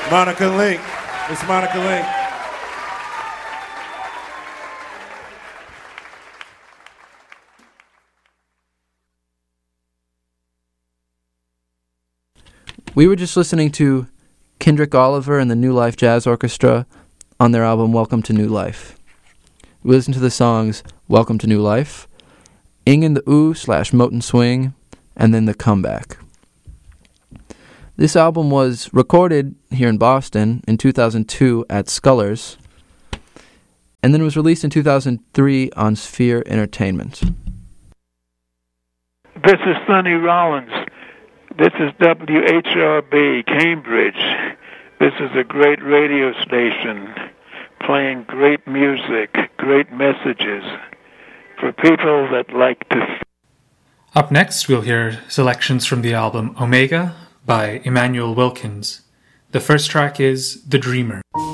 Monica Link. It's Monica Link. We were just listening to Kendrick Oliver and the New Life Jazz Orchestra on their album Welcome to New Life. We listened to the songs Welcome to New Life, Ing in the Ooh/Moten Swing, and then The Comeback. This album was recorded here in Boston in 2002 at Scullers, and then it was released in 2003 on Sphere Entertainment. This is Sonny Rollins. This is WHRB, Cambridge. This is a great radio station playing great music, great messages for people that like to... Up next, we'll hear selections from the album Omega by Emmanuel Wilkins. The first track is The Dreamer.